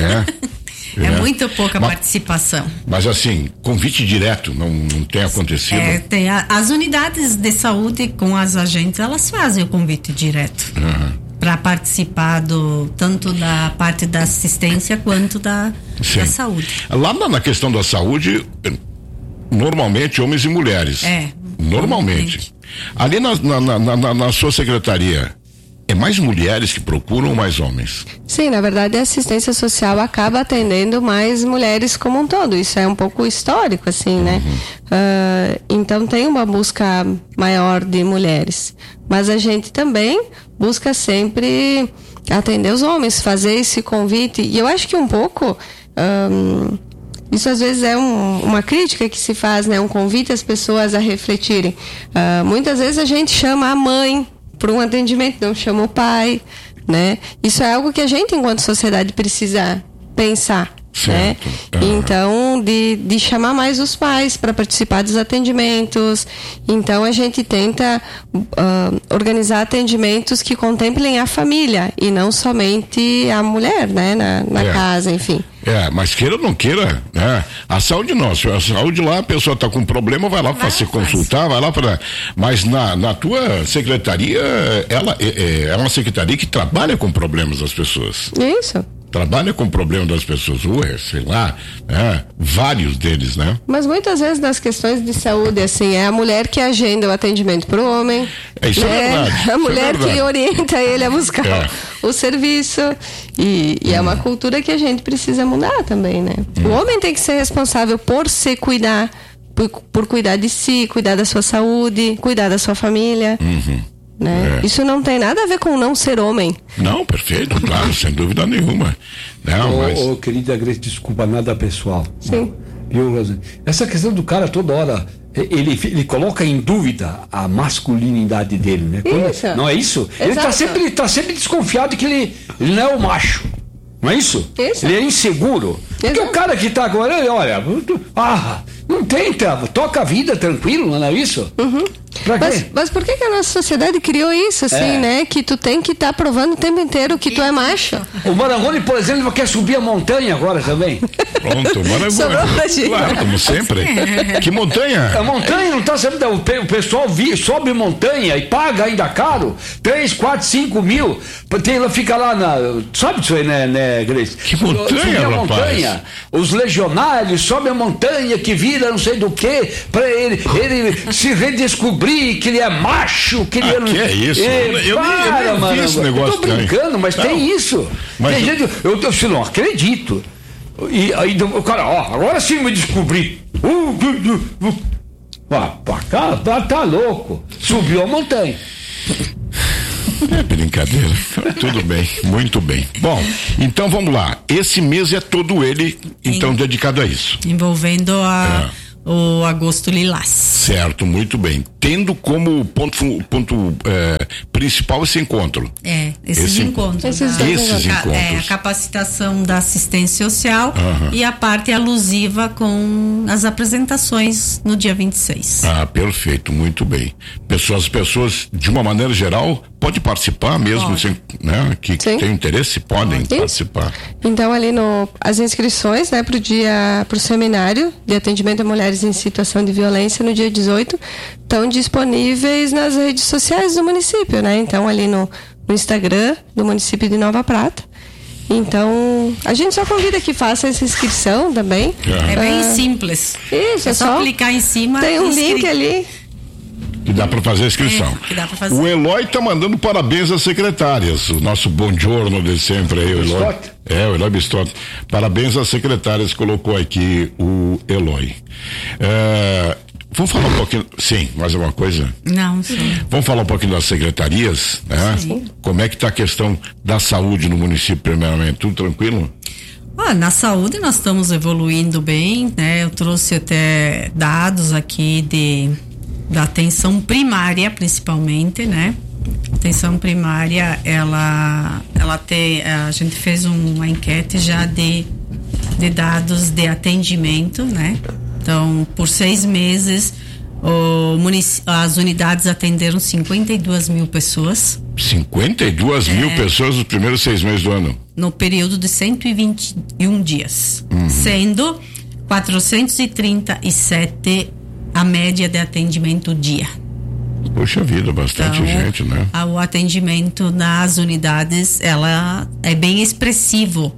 N: É muito pouca participação.
C: Mas assim, convite direto não tem acontecido?
N: Tem as unidades de saúde com as agentes, elas fazem o convite direto para participar tanto da parte da assistência quanto da saúde.
C: Lá na questão da saúde, normalmente homens e mulheres. Normalmente. Ali na sua secretaria, é mais mulheres que procuram ou mais homens?
A: Sim, na verdade a assistência social acaba atendendo mais mulheres como um todo. Isso é um pouco histórico, assim, né? Então tem uma busca maior de mulheres. Mas a gente também busca sempre atender os homens, fazer esse convite. E eu acho que um pouco... isso às vezes é uma crítica que se faz, né? Um convite às pessoas a refletirem. Muitas vezes a gente chama a mãe para um atendimento, não chama o pai, né? Isso é algo que a gente, enquanto sociedade, precisa pensar, né? Então, de chamar mais os pais para participar dos atendimentos. Então, a gente tenta organizar atendimentos que contemplem a família e não somente a mulher, né? Na casa, enfim.
C: Mas queira ou não queira, né? A saúde nossa, a saúde lá, a pessoa está com problema, vai lá para se consultar, vai lá para... Mas na tua secretaria, ela é uma secretaria que trabalha com problemas das pessoas.
A: Isso.
C: Trabalha com o problema das pessoas, sei lá, vários deles, né?
A: Mas muitas vezes nas questões de saúde, assim, é a mulher que agenda o atendimento pro homem.
C: Isso é verdade.
A: A mulher que orienta ele a buscar o serviço. E é uma cultura que a gente precisa mudar também, né? O homem tem que ser responsável por se cuidar, por cuidar de si, cuidar da sua saúde, cuidar da sua família. Né? Isso não tem nada a ver com não ser homem.
C: Não, perfeito, claro, sem dúvida nenhuma. Não,
B: querida Grace, desculpa, nada pessoal.
A: Sim.
B: Essa questão do cara toda hora, ele coloca em dúvida a masculinidade dele, né? Não é isso?
A: Exato.
B: Ele tá sempre desconfiado que ele não é o macho. Não é isso? Ele é inseguro. Porque o cara que tá agora, olha, não tenta, toca a vida tranquilo, não é isso?
A: Mas por que a nossa sociedade criou isso, assim, né? Que tu tem que estar provando o tempo inteiro que tu é macho.
B: O Marangoni, por exemplo, quer subir a montanha agora também.
C: Pronto, Marangoni. Claro, como sempre. Que montanha?
B: A montanha, não tá sabendo? O pessoal sobe montanha e paga ainda caro. 3, 4, 5 mil. Fica lá sabe disso aí, né, Grace?
C: Que montanha,
B: rapaz? Montanha. Os legionários sobem a montanha que vira não sei do que, pra ele se redescobrir que ele é macho, que ele
C: que é isso? Eu nem vi esse negócio.
B: Eu tô brincando, mas tem isso. Tem gente, eu não acredito. E aí o cara, agora sim me descobri. Tá louco. Subiu a montanha.
C: É brincadeira. Tudo bem, muito bem. Bom, então vamos lá. Esse mês é todo ele, então, dedicado a isso.
N: Envolvendo o Agosto Lilás.
C: Certo, muito bem. Tendo como ponto principal esse encontro.
N: Esses encontros.
C: Esses encontros.
N: A capacitação da assistência social e a parte alusiva com as apresentações no dia 26.
C: Perfeito, muito bem. As pessoas, de uma maneira geral, pode participar mesmo, né? Que tem interesse, podem participar.
A: Então, ali as inscrições, né, pro seminário de atendimento a mulheres em situação de violência no dia 18 estão disponíveis nas redes sociais do município, né? Então, ali no Instagram do município de Nova Prata. Então, a gente só convida que faça essa inscrição também.
N: É bem simples.
A: Isso,
N: é só clicar em cima.
A: Tem um link ali.
C: Que dá para fazer a inscrição. O Eloy tá mandando parabéns às secretárias. O nosso buongiorno de sempre aí, o Eloy. O Eloy Bistot. Parabéns às secretárias, colocou aqui o Eloy. Vamos falar um pouquinho. Sim, mais alguma coisa?
N: Não, sim.
C: Vamos falar um pouquinho das secretarias, né? Sim. Como é que tá a questão da saúde no município, primeiramente? Tudo tranquilo?
N: Na saúde nós estamos evoluindo bem, né? Eu trouxe até dados aqui da atenção primária, principalmente, né? Atenção primária, a gente fez uma enquete já de dados de atendimento, né? Então, por 6 meses, as unidades atenderam 52 mil pessoas. 52 mil pessoas nos primeiros 6 meses do ano? No período de 121 dias. Sendo 437 a média de atendimento dia.
C: Poxa vida, bastante gente, né?
N: O atendimento nas unidades, ela é bem expressivo.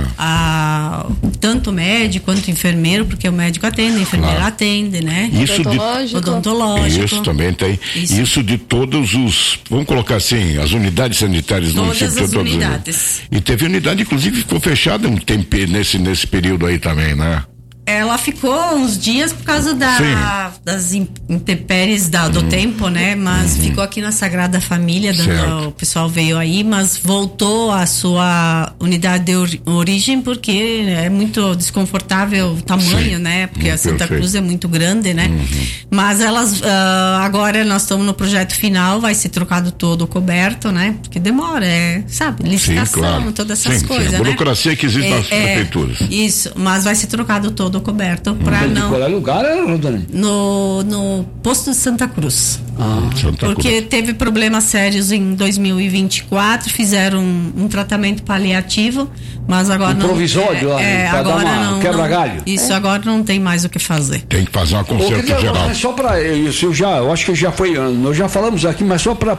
N: Tanto médico quanto enfermeiro, porque o médico atende, a enfermeira atende, né? Odontológico.
C: Isso também tem. Isso de todos os, vamos colocar assim, as unidades sanitárias no município.
N: Todas as unidades.
C: E teve unidade, inclusive, que ficou fechada um tempo nesse período aí também, né?
N: Ela ficou uns dias por causa das intempéries do tempo, né? Mas ficou aqui na Sagrada Família, o pessoal veio aí, mas voltou à sua unidade de origem porque é muito desconfortável o tamanho, né? Porque a Santa Cruz é muito grande, né? Mas agora nós estamos no projeto final, vai ser trocado todo o coberto, né? Porque demora, licitação, todas essas coisas, né?
C: A burocracia que existe nas prefeituras.
N: Isso, mas vai ser trocado todo coberto para não.
B: Qual é o lugar, Rodani?
N: No posto de Santa Cruz. Porque teve problemas sérios em 2024, fizeram um tratamento paliativo, mas agora não.
B: Provisório,
N: agora
B: não. Quebra-galho.
N: Isso, agora não tem mais o que fazer.
C: Tem que fazer uma conserto geral.
B: Só para isso, eu acho que já foi, nós já falamos aqui, mas só para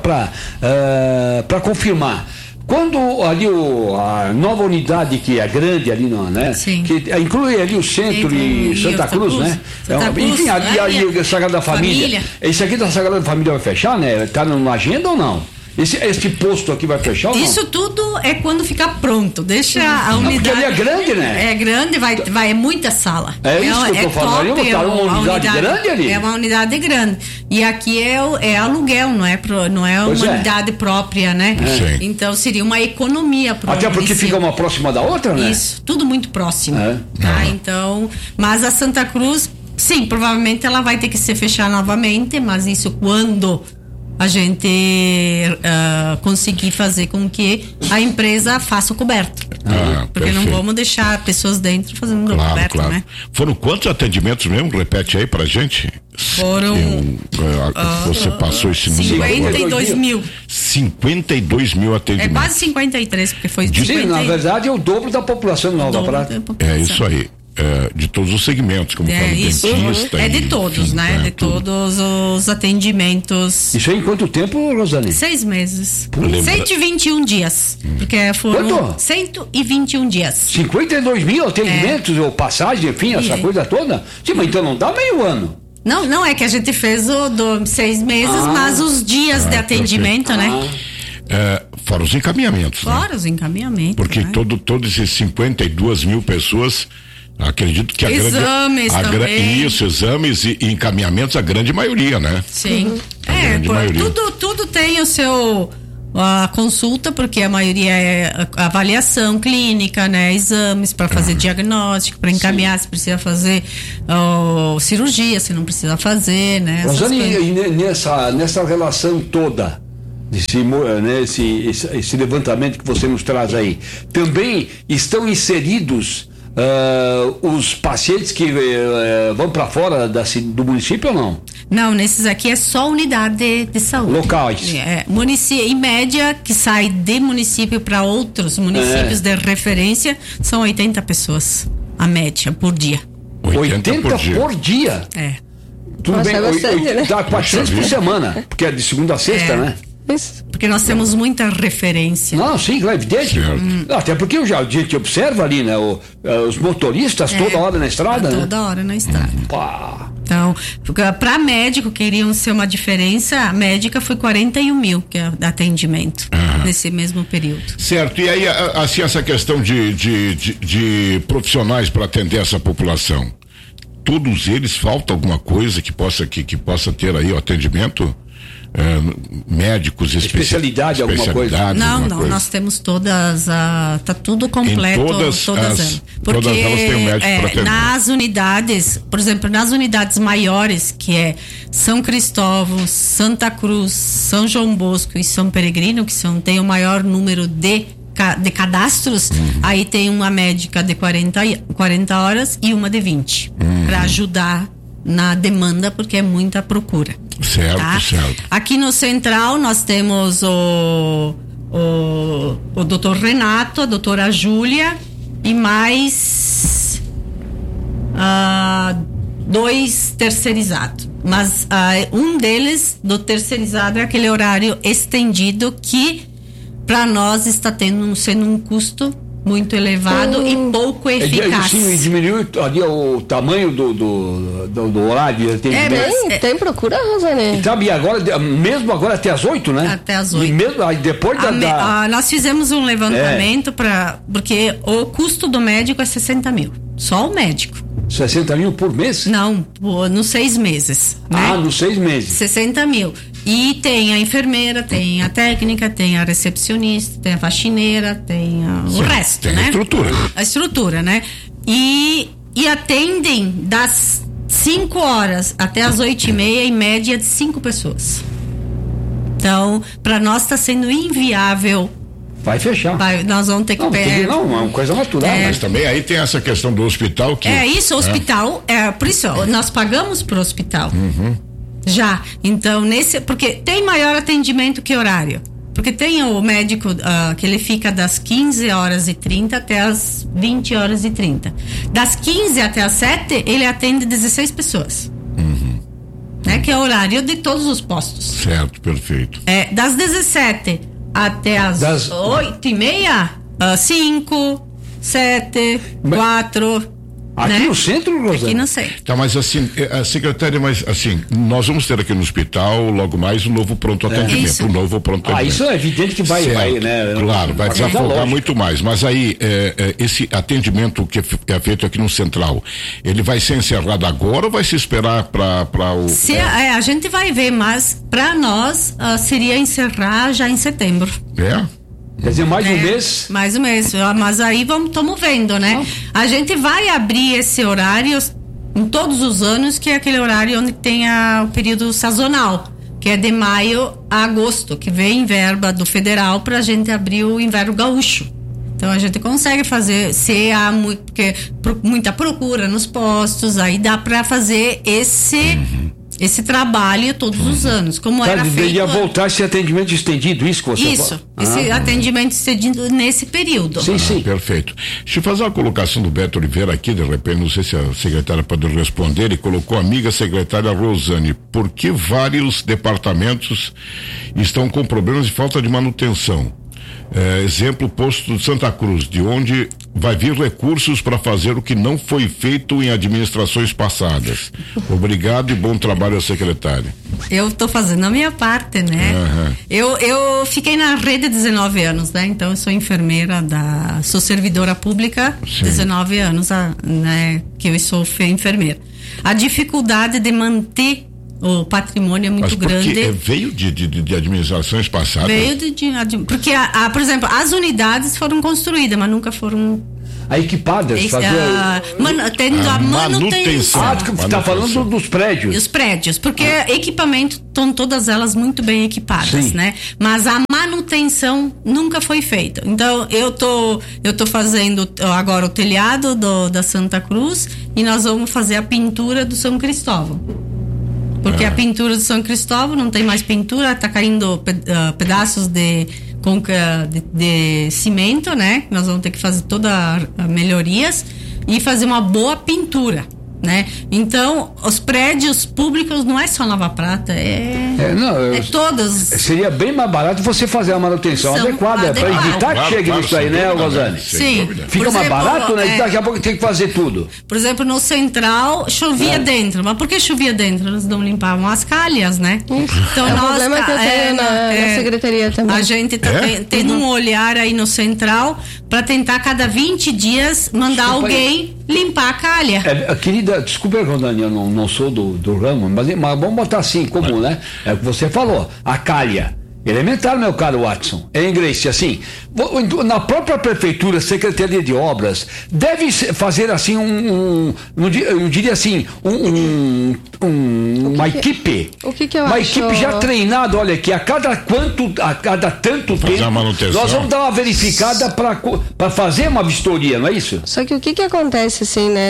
B: confirmar. Quando ali a nova unidade que é grande ali, né? Sim. Que inclui ali o centro e Santa Cruz, né? Enfim, ali a Sagrada Família. Esse aqui da Sagrada Família vai fechar, né? Tá na agenda ou não? Esse posto aqui vai fechar ou não?
N: Isso tudo é quando ficar pronto. Deixa a unidade. Porque
B: ali é grande, né?
N: É grande, é muita sala.
B: É isso que eu tô falando. Ali botaram uma unidade grande ali.
N: É uma unidade grande. E aqui é aluguel, não é uma unidade própria, né? Então seria uma economia pro
B: Até porque fica uma próxima da outra, né?
N: Isso, tudo muito próximo. Tá? Então, mas a Santa Cruz, sim, provavelmente ela vai ter que ser fechada novamente, mas isso quando a gente conseguir fazer com que a empresa faça o coberto. Porque não vamos deixar pessoas dentro fazendo o coberto, né?
C: Foram quantos atendimentos mesmo? Repete aí pra gente.
N: Foram
C: você passou esse número.
N: 52 mil.
C: 52 mil atendimentos.
N: É quase 53, porque foi
B: Sim, na verdade é o dobro da população de Nova Prata.
C: É isso aí. De todos os segmentos, como fala o dentista.
N: É de todos, né? De todos os atendimentos.
B: Isso aí em quanto tempo, Rosane?
N: 6 meses. 121 dias. Porque foram
B: quanto?
N: 121 dias.
B: 52 mil atendimentos, ou passagem, enfim, essa coisa toda? Sim, mas então não dá meio ano.
N: Não, é que a gente fez 6 meses, mas os dias de atendimento, né?
C: Fora os encaminhamentos.
N: Fora os encaminhamentos.
C: Porque todos esses 52 mil pessoas, acredito que
N: exames também.
C: Isso, exames e encaminhamentos, a grande maioria, né?
N: Sim. Tudo tem o seu... A consulta, porque a maioria é avaliação clínica, né? Exames para fazer diagnóstico, para encaminhar se precisa fazer cirurgia, se não precisa fazer, né?
B: Rosane, nessa relação toda, esse levantamento que você nos traz aí, também estão inseridos os pacientes que vão para fora do município ou não?
N: Não, nesses aqui é só unidade de saúde.
B: Locais.
N: Em média, que sai de município para outros municípios de referência, são 80 pessoas, a média, por dia.
B: 80 por dia? Tudo bem, dá 400 por semana, porque é de segunda a sexta, né?
N: Isso. Porque nós temos muita referência.
B: Não, sim, é evidente. Até porque a gente observa ali, né? Os motoristas toda hora na estrada.
N: Toda hora na estrada. Então, para médico, queriam ser uma diferença, a médica foi 41 mil que é atendimento nesse mesmo período. Certo,
C: e aí, assim, essa questão de profissionais para atender essa população, todos eles, falta alguma coisa que possa ter aí o atendimento? Médicos,
B: especialidade, alguma coisa?
N: Não, nós temos todas, tá tudo completo, todas elas. Porque
C: todas elas têm um médico para atender.
N: Nas unidades, por exemplo, nas unidades maiores, que é São Cristóvão, Santa Cruz, São João Bosco e São Peregrino, que tem o maior número de cadastros, aí tem uma médica de 40 horas e uma de 20, para ajudar na demanda, porque é muita procura.
C: Certo.
N: Aqui no Central nós temos o doutor Renato, a doutora Júlia e mais 2 terceirizados. Mas um deles, do terceirizado, é aquele horário estendido que para nós está sendo um custo muito elevado e pouco eficaz.
B: Sim, diminuiu ali o tamanho do horário de atendimento.
A: Tem procura, Rosane.
B: E agora, mesmo agora até as 8, né?
N: Até as 8.
B: E mesmo depois
N: nós fizemos um levantamento porque o custo do médico é 60 mil. Só o médico.
B: 60 mil por mês?
N: Não, nos 6 meses. Né?
B: Nos 6 meses.
N: 60 mil. E tem a enfermeira, tem a técnica, tem a recepcionista, tem a faxineira, tem o resto,
C: tem,
N: né?
C: A
N: estrutura, né? E atendem das 5 horas até as 8h30, em média de 5 pessoas. Então, para nós está sendo inviável.
B: Vai fechar.
N: Nós vamos ter que
B: pegar. Não, é uma coisa natural.
C: Mas também aí tem essa questão do hospital que...
N: o hospital, por isso, nós pagamos pro hospital. Já. Então, porque tem maior atendimento que horário. Porque tem o médico que ele fica das 15h30 até as 20h30. Das 15 até as 7, ele atende 16 pessoas. Né? Que é o horário de todos os postos.
C: Certo, perfeito.
N: Das 17 até as 8h30, 5, 7, 4...
B: Aqui no centro, Rosane?
N: Aqui no centro.
C: Tá, mas assim, secretária, nós vamos ter aqui no hospital logo mais um novo pronto atendimento. Um novo pronto atendimento.
B: Isso é evidente que vai, né?
C: Claro, vai desafogar muito mais. Mas aí, esse atendimento que é feito aqui no Central, ele vai ser encerrado agora ou vai se esperar para o...
N: A gente vai ver, mas para nós seria encerrar já em setembro.
B: Quer dizer, mais um mês?
N: Mais um mês, mas aí estamos vendo, né? A gente vai abrir esse horário em todos os anos, que é aquele horário onde tem o período sazonal, que que é de maio a agosto, que vem verba do federal para a gente abrir o Inverno Gaúcho. Então a gente consegue fazer, se há muita procura nos postos, aí dá para fazer esse trabalho todos os anos, como era feito.
B: Ia voltar esse atendimento estendido, isso que você
N: Isso, esse atendimento estendido nesse período.
C: Sim. Perfeito. Deixa eu fazer uma colocação do Beto Oliveira aqui, de repente, não sei se a secretária pode responder, ele colocou a amiga secretária Rosane, por que vários departamentos estão com problemas de falta de manutenção? Exemplo, posto de Santa Cruz, de onde vai vir recursos para fazer o que não foi feito em administrações passadas. Obrigado e bom trabalho, secretária.
N: Eu estou fazendo a minha parte, né? Eu fiquei na rede 19 anos, né? Então eu sou enfermeira sou servidora pública, 19 anos, né? Que eu sou enfermeira. A dificuldade de manter o patrimônio é muito grande.
C: Veio de administrações passadas?
N: Veio porque, por exemplo, as unidades foram construídas, mas nunca foram
B: equipadas.
N: Tendo a manutenção.
B: Você está falando dos prédios.
N: Os prédios, porque equipamento estão todas elas muito bem equipadas, né? Mas a manutenção nunca foi feita. Então eu tô fazendo agora o telhado da Santa Cruz e nós vamos fazer a pintura do São Cristóvão. Porque a pintura do São Cristóvão não tem mais pintura, tá caindo pedaços de cimento, né? Nós vamos ter que fazer todas as melhorias e fazer uma boa pintura, né? Então, os prédios públicos não é só Nova Prata, todos.
B: Seria bem mais barato você fazer a manutenção adequada para evitar que chegue nisso aí, né, Rosane?
N: Sim.
B: Fica mais barato, né? Daqui a pouco tem que fazer tudo.
N: Por exemplo, no Central chovia dentro. Mas por que chovia dentro? Eles não limpavam as calhas, né? Então,
A: o problema que eu tenho na secretaria também.
N: A gente tá tendo um olhar aí no Central para tentar cada 20 dias mandar alguém limpar a calha.
B: Querida, desculpa, Rosane, eu não sou do ramo, mas vamos botar assim, comum, né? É o que você falou, a calha. Elementar, meu caro Watson. Grace, assim, na própria prefeitura, Secretaria de Obras, deve fazer assim eu diria assim, uma equipe.
A: O que eu
B: uma
A: acho?
B: Equipe já treinada, olha aqui, a cada tanto tempo, nós vamos dar uma verificada para fazer uma vistoria, não é isso?
A: Só que o que acontece, assim, né?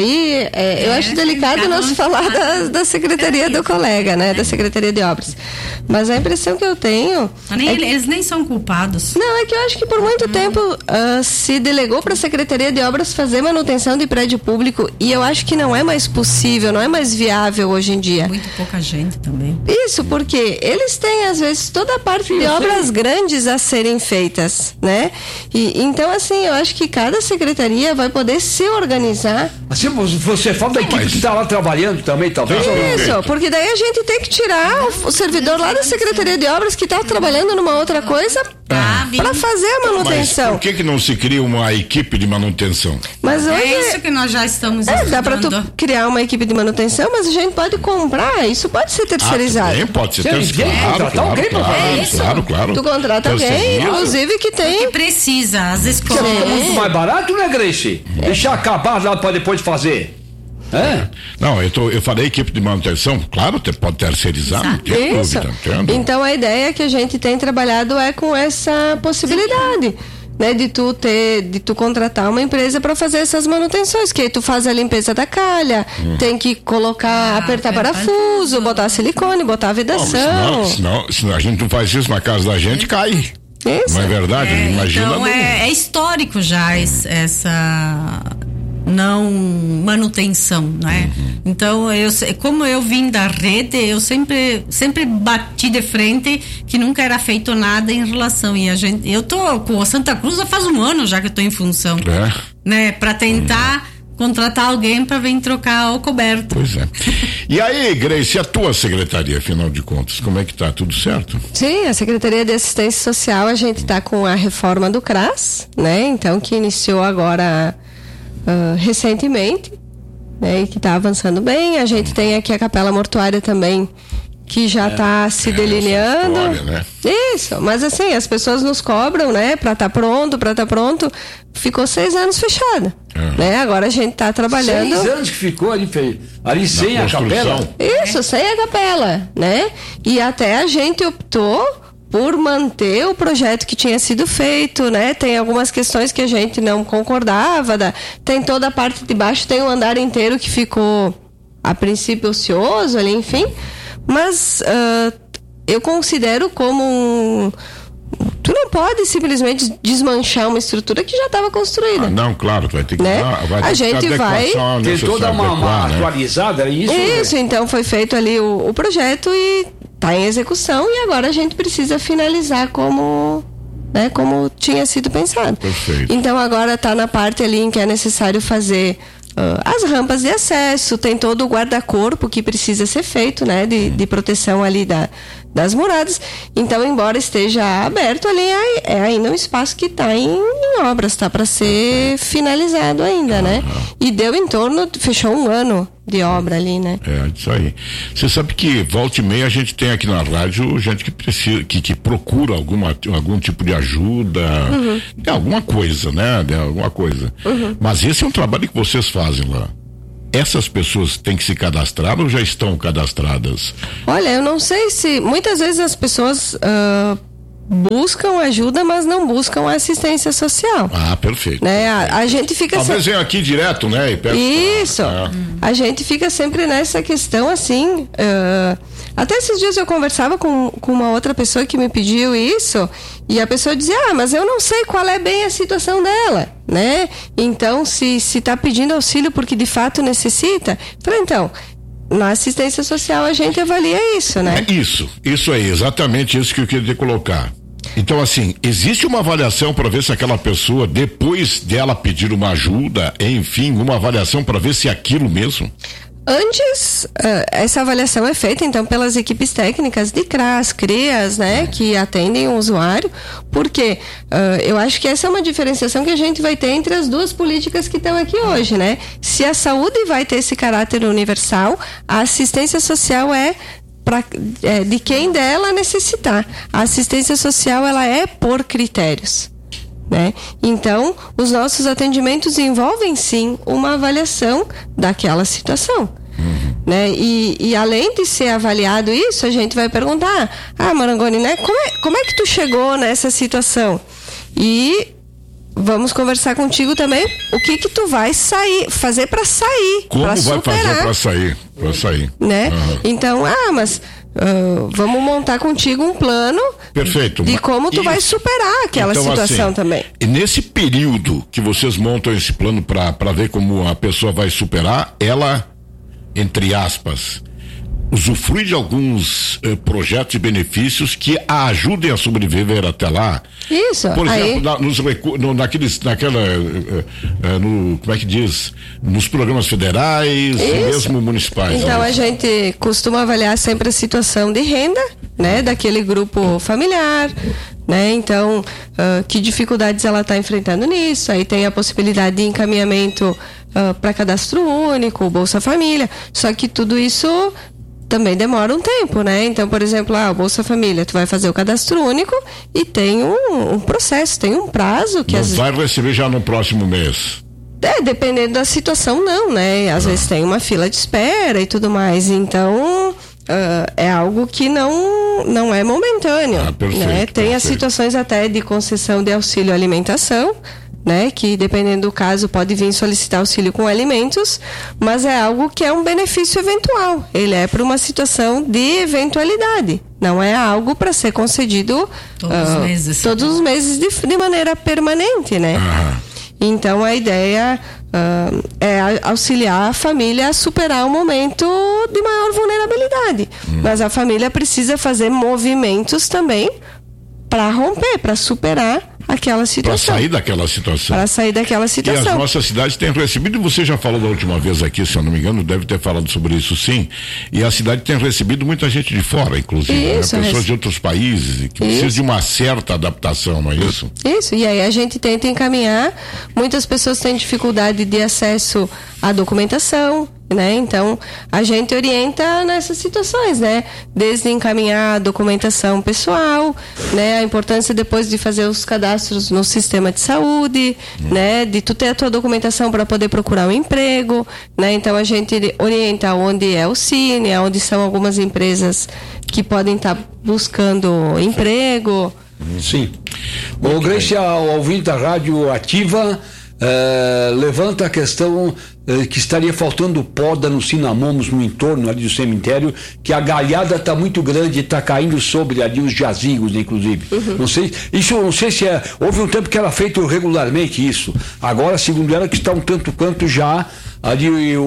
A: Eu acho delicado nós falar da Secretaria do colega, né? Da Secretaria de Obras. Mas a impressão que eu tenho
N: eles nem são culpados.
A: Não, é que eu acho que por muito tempo se delegou para a Secretaria de Obras fazer manutenção de prédio público e eu acho que não é mais possível, não é mais viável hoje em dia.
N: Muito pouca gente também.
A: Isso, porque eles têm às vezes toda a parte de obras grandes a serem feitas, né? Então assim, eu acho que cada secretaria vai poder se organizar.
B: Assim, você fala da equipe que está lá trabalhando também, talvez?
A: Isso, porque daí a gente tem que tirar o servidor lá da Secretaria de Obras que está trabalhando numa outra coisa para fazer a manutenção.
C: Mas por que não se cria uma equipe de manutenção?
A: Mas hoje,
N: isso que nós já estamos estudando.
A: Dá para tu criar uma equipe de manutenção, mas a gente pode comprar, isso pode ser terceirizado.
C: Também pode ser terceirizado. Claro.
A: Tu contrata alguém, inclusive que tem.
N: Que precisa, as escolas.
B: É muito mais barato, né, Grace? Deixar acabar lá para depois fazer.
C: Não, eu falei equipe de manutenção, claro, pode terceirizar, não tem dúvida.
A: Então a ideia que a gente tem trabalhado é com essa possibilidade, né, de tu contratar uma empresa para fazer essas manutenções, que aí tu faz a limpeza da calha, tem que apertar parafuso, botar silicone, botar vedação.
C: Senão a gente não faz isso na casa da gente, cai. Isso. Não é verdade? Imagina.
N: Então é histórico já essa não manutenção, né? Então, como eu vim da rede, eu sempre bati de frente que nunca era feito nada em relação, e eu tô com a Santa Cruz faz um ano já que eu tô em função, né? Para tentar contratar alguém para vir trocar o coberto.
C: Pois é. E aí, Grace, a tua secretaria, afinal de contas, como é que tá? Tudo certo?
A: Sim, a Secretaria de Assistência Social, a gente tá com a reforma do CRAS, né? Então, que iniciou agora recentemente, né, e que está avançando bem. A gente tem aqui a Capela Mortuária também, que já está se delineando.
C: História, né?
A: Isso, mas assim, as pessoas nos cobram, né, para estar pronto. Ficou 6 anos fechado, né? Agora a gente está trabalhando.
B: 6 anos que ficou ali sem a capela.
A: Isso, sem a capela, né? E até a gente optou por manter o projeto que tinha sido feito, né? Tem algumas questões que a gente não concordava, tem toda a parte de baixo, tem um andar inteiro que ficou a princípio ocioso ali, enfim, mas eu considero como tu não pode simplesmente desmanchar uma estrutura que já estava construída.
C: Não, claro, tu vai ter que
A: a gente vai
B: ter toda uma atualizada, é isso?
A: Isso, então foi feito ali o projeto e está em execução, e agora a gente precisa finalizar como tinha sido pensado.
C: Perfeito.
A: Então agora está na parte ali em que é necessário fazer as rampas de acesso, tem todo o guarda-corpo que precisa ser feito, né, de proteção ali das moradas. Então, embora esteja aberto ali, é ainda um espaço que está em obras, está para ser finalizado ainda, né? E deu fechou 1 ano de obra ali, né?
C: Isso aí. Você sabe que volta e meia a gente tem aqui na rádio gente que precisa, que procura algum tipo de ajuda, alguma coisa, né? Alguma coisa. Mas esse é um trabalho que vocês fazem lá. Essas pessoas têm que se cadastrar ou já estão cadastradas?
A: Olha, eu não sei se muitas vezes as pessoas buscam ajuda, mas não buscam assistência social.
C: Perfeito.
A: Né? A gente fica
C: talvez venha aqui direto, né?
A: Isso. A gente fica sempre nessa questão assim. Até esses dias eu conversava com uma outra pessoa que me pediu isso, e a pessoa dizia, mas eu não sei qual é bem a situação dela, né? Então, se está pedindo auxílio porque de fato necessita, falei, então, na assistência social a gente avalia isso, né?
C: Isso aí, exatamente isso que eu queria colocar. Então, assim, existe uma avaliação para ver se aquela pessoa, depois dela pedir uma ajuda, enfim, uma avaliação para ver se é aquilo mesmo?
A: Antes, essa avaliação é feita, então, pelas equipes técnicas de CRIAS, né, que atendem o usuário, porque eu acho que essa é uma diferenciação que a gente vai ter entre as duas políticas que estão aqui hoje, né? Se a saúde vai ter esse caráter universal, a assistência social de quem dela necessitar. A assistência social, ela é por critérios, né? Então, os nossos atendimentos envolvem sim uma avaliação daquela situação, né? E além de ser avaliado isso, a gente vai perguntar, Marangoni, né? Como é que tu chegou nessa situação? E vamos conversar contigo também o que tu vai fazer para sair, para superar.
C: Como vai fazer para sair?
A: Né? Então, mas vamos montar contigo um plano.
C: Perfeito.
A: De como tu vai superar aquela situação assim, também.
C: E nesse período que vocês montam esse plano para ver como a pessoa vai superar, ela, entre aspas, usufrui de alguros projetos e benefícios que a ajudem a sobreviver até lá.
A: Isso.
C: Por exemplo, como é que diz? Nos programas federais e mesmo municipais.
A: Então a gente costuma avaliar sempre a situação de renda, né, daquele grupo familiar, né? Então, que dificuldades ela está enfrentando nisso? Aí tem a possibilidade de encaminhamento para cadastro único, Bolsa Família. Só que tudo isso também demora um tempo, né? Então, por exemplo, o Bolsa Família, tu vai fazer o cadastro único e tem um processo, tem um prazo que
C: vai receber já no próximo mês.
A: Dependendo da situação, não, né? Às vezes tem uma fila de espera e tudo mais. Então, é algo que não é momentâneo.
C: Perfeito,
A: né? Tem as situações até de concessão de auxílio alimentação, né, que dependendo do caso pode vir solicitar auxílio com alimentos, mas é algo que é um benefício eventual, ele é para uma situação de eventualidade, não é algo para ser concedido todos os meses de maneira permanente, né? Então a ideia é auxiliar a família a superar um momento de maior vulnerabilidade, mas a família precisa fazer movimentos também para romper, para superar aquela situação.
C: Para sair daquela situação.
A: Para sair daquela situação.
C: E as nossas cidades têm recebido, você já falou da última vez aqui, se eu não me engano, deve ter falado sobre isso sim, e a cidade tem recebido muita gente de fora, inclusive,
A: isso,
C: né? Pessoas de outros países, que precisam de uma certa adaptação, não é isso?
A: Isso, e aí a gente tenta encaminhar, muitas pessoas têm dificuldade de acesso a documentação, né? Então, a gente orienta nessas situações, né? Desde encaminhar a documentação pessoal, né? A importância depois de fazer os cadastros no sistema de saúde, né? De tu ter a tua documentação para poder procurar um emprego, né? Então, a gente orienta onde é o Cine, onde são algumas empresas que podem estar buscando emprego.
B: Sim. O Grace, ao ouvinte da Rádio Ativa, levanta a questão que estaria faltando poda nos cinamomos no entorno ali do cemitério, que a galhada está muito grande, está caindo sobre ali os jazigos, inclusive. Não sei se houve um tempo que era feito regularmente isso. Agora, segundo ela, que está um tanto quanto já ali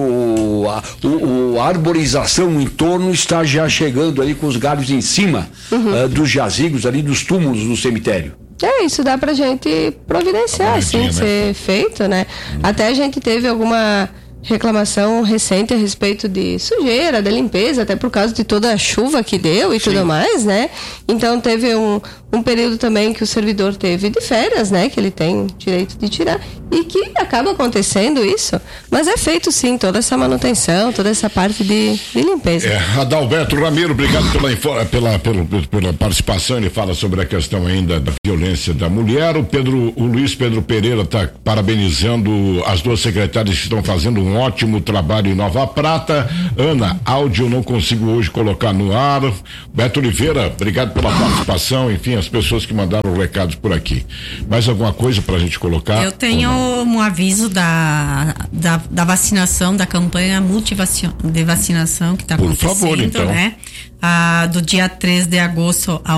B: a arborização no entorno está já chegando ali com os galhos em cima dos jazigos ali, dos túmulos do cemitério.
A: Isso dá pra gente providenciar, assim, ser feito, né? Até a gente teve alguma reclamação recente a respeito de sujeira, da limpeza, até por causa de toda a chuva que deu e tudo mais, né? Então teve um período também que o servidor teve de férias, né? Que ele tem direito de tirar e que acaba acontecendo isso, mas é feito sim toda essa manutenção, toda essa parte de limpeza.
C: Adalberto Ramiro, obrigado pela participação. Ele fala sobre a questão ainda da violência da mulher. O Luiz Pedro Pereira está parabenizando as duas secretárias que estão fazendo um ótimo trabalho em Nova Prata. Ana, áudio não consigo hoje colocar no ar. Beto Oliveira, obrigado pela participação. Enfim, as pessoas que mandaram recados por aqui. Mais alguma coisa pra gente colocar?
N: Eu tenho um aviso da vacinação, da campanha de vacinação que está acontecendo,
C: por favor, então.
N: né? Do dia 3 de agosto ao